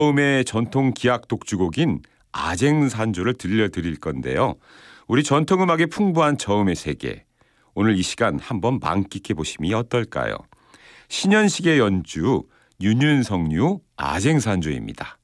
처음에 전통 기악 독주곡인 아쟁산조를 들려드릴 건데요. 우리 전통음악의 풍부한 저음의 세계, 오늘 이 시간 한번 만끽해 보심이 어떨까요? 신현식의 연주 윤윤석류 아쟁산조입니다.